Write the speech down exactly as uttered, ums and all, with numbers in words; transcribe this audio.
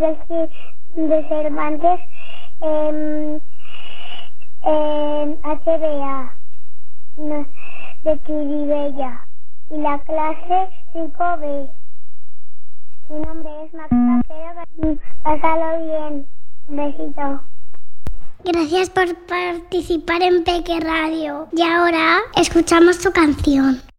de Cervantes en, en H B A no, de Chiribella y la clase cinco B. Mi nombre es Max Vaquero. Pásalo bien. Un besito. Gracias por participar en Peque Radio. Y ahora escuchamos tu canción.